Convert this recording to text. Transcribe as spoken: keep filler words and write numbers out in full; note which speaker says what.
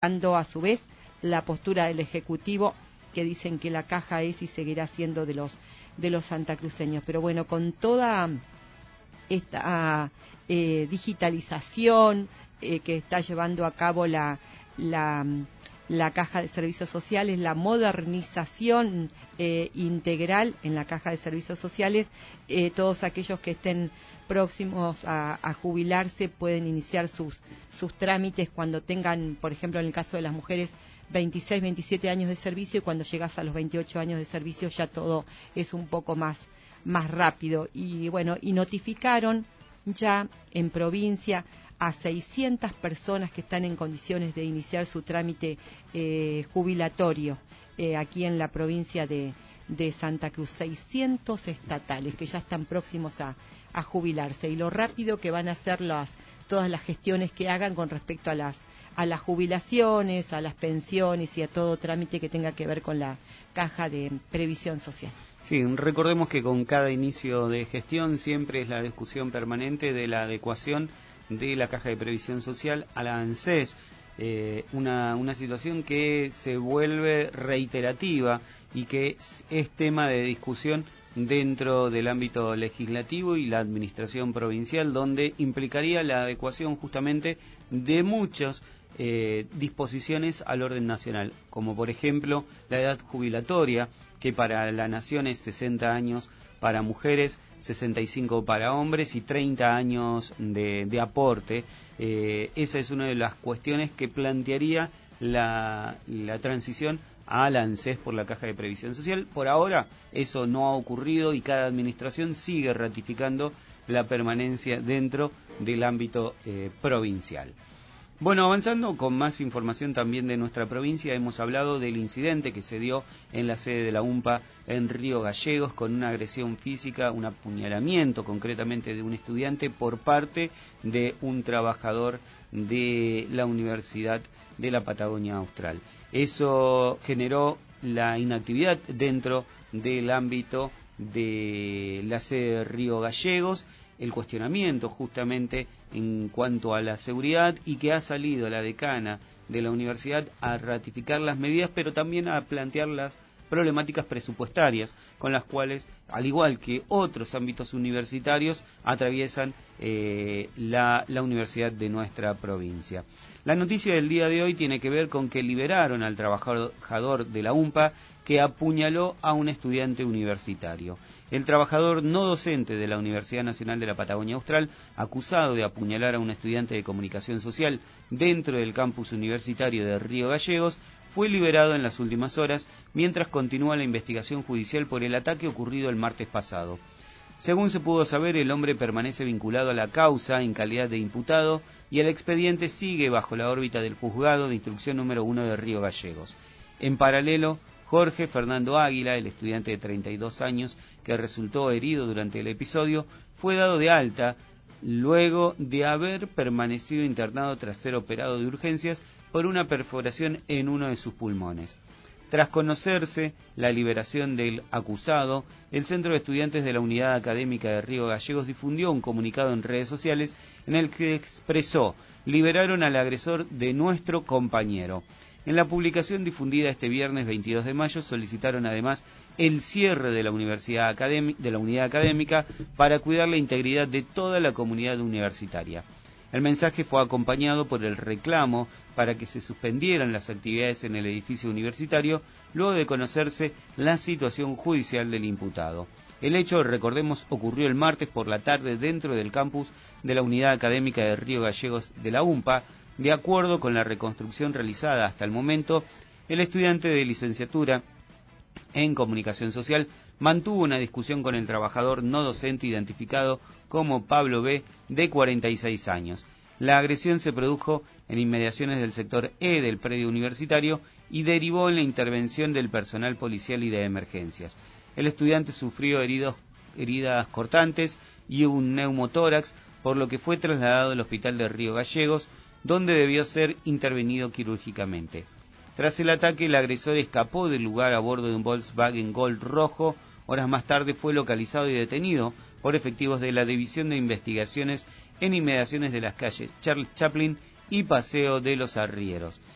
Speaker 1: dando a su vez la postura del Ejecutivo, que dicen que la caja es y seguirá siendo de los de los santacruceños. Pero bueno, con toda esta eh, digitalización eh, que está llevando a cabo la, la, la Caja de Servicios Sociales, la modernización eh, integral en la Caja de Servicios Sociales, eh, todos aquellos que estén próximos a, a jubilarse pueden iniciar sus, sus trámites cuando tengan, por ejemplo, en el caso de las mujeres, veintiséis, veintisiete años de servicio, y cuando llegas a los veintiocho años de servicio ya todo es un poco más, más rápido. Y bueno, y notificaron ya en provincia a seiscientas personas que están en condiciones de iniciar su trámite eh, jubilatorio eh, aquí en la provincia de, de Santa Cruz, seiscientos estatales que ya están próximos a, a jubilarse, y lo rápido que van a ser las, todas las gestiones que hagan con respecto a las a las jubilaciones, a las pensiones y a todo trámite que tenga que ver con la Caja de Previsión Social.
Speaker 2: Sí, recordemos que con cada inicio de gestión siempre es la discusión permanente de la adecuación de la Caja de Previsión Social a la ANSES, eh, una, una situación que se vuelve reiterativa y que es, es tema de discusión dentro del ámbito legislativo y la administración provincial, donde implicaría la adecuación justamente de muchas eh, disposiciones al orden nacional, como por ejemplo la edad jubilatoria, que para la nación es sesenta años para mujeres, sesenta y cinco para hombres y treinta años de, de aporte. Eh, esa es una de las cuestiones que plantearía la, la transición a la ANSES por la Caja de Previsión Social. Por ahora eso no ha ocurrido y cada administración sigue ratificando la permanencia dentro del ámbito eh, provincial. Bueno, avanzando con más información también de nuestra provincia, hemos hablado del incidente que se dio en la sede de la UMPA en Río Gallegos con una agresión física, un apuñalamiento concretamente de un estudiante por parte de un trabajador de la Universidad de la Patagonia Austral. Eso generó la inactividad dentro del ámbito de la sede de Río Gallegos, el cuestionamiento justamente en cuanto a la seguridad, y que ha salido la decana de la universidad a ratificar las medidas, pero también a plantear las problemáticas presupuestarias con las cuales, al igual que otros ámbitos universitarios, atraviesan eh, la, la universidad de nuestra provincia. La noticia del día de hoy tiene que ver con que liberaron al trabajador de la UMPA que apuñaló a un estudiante universitario. El trabajador no docente de la Universidad Nacional de la Patagonia Austral, acusado de apuñalar a un estudiante de comunicación social dentro del campus universitario de Río Gallegos, fue liberado en las últimas horas mientras continúa la investigación judicial por el ataque ocurrido el martes pasado. Según se pudo saber, el hombre permanece vinculado a la causa en calidad de imputado y el expediente sigue bajo la órbita del juzgado de instrucción número uno de Río Gallegos. En paralelo, Jorge Fernando Águila, el estudiante de treinta y dos años que resultó herido durante el episodio, fue dado de alta luego de haber permanecido internado tras ser operado de urgencias por una perforación en uno de sus pulmones. Tras conocerse la liberación del acusado, el Centro de Estudiantes de la Unidad Académica de Río Gallegos difundió un comunicado en redes sociales en el que expresó: liberaron al agresor de nuestro compañero. En la publicación difundida este viernes veintidós de mayo solicitaron además el cierre de la, universidad académica, de la unidad académica para cuidar la integridad de toda la comunidad universitaria. El mensaje fue acompañado por el reclamo para que se suspendieran las actividades en el edificio universitario luego de conocerse la situación judicial del imputado. El hecho, recordemos, ocurrió el martes por la tarde dentro del campus de la Unidad Académica de Río Gallegos de la UMPA. De acuerdo con la reconstrucción realizada hasta el momento, el estudiante de licenciatura en Comunicación Social mantuvo una discusión con el trabajador no docente identificado como Pablo B., de cuarenta y seis años. La agresión se produjo en inmediaciones del sector E del predio universitario y derivó en la intervención del personal policial y de emergencias. El estudiante sufrió heridos, heridas cortantes y un neumotórax, por lo que fue trasladado al hospital de Río Gallegos, donde debió ser intervenido quirúrgicamente. Tras el ataque, el agresor escapó del lugar a bordo de un Volkswagen Gold rojo. Horas más tarde fue localizado y detenido por efectivos de la División de Investigaciones en inmediaciones de las calles Charles Chaplin y Paseo de los Arrieros.